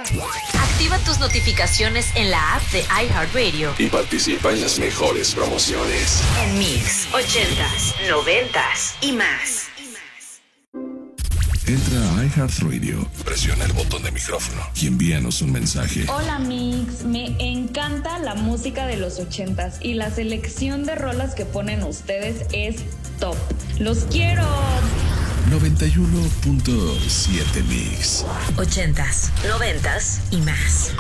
Activa tus notificaciones en la app de iHeartRadio y participa en las mejores promociones. En Mix 80s, 90s y más. Entra a iHeartRadio, presiona el botón de micrófono y envíanos un mensaje. Hola Mix, me encanta la música de los 80s y la selección de rolas que ponen ustedes es top. ¡Los quiero! 91.7 Mix. 80s, 90s y más.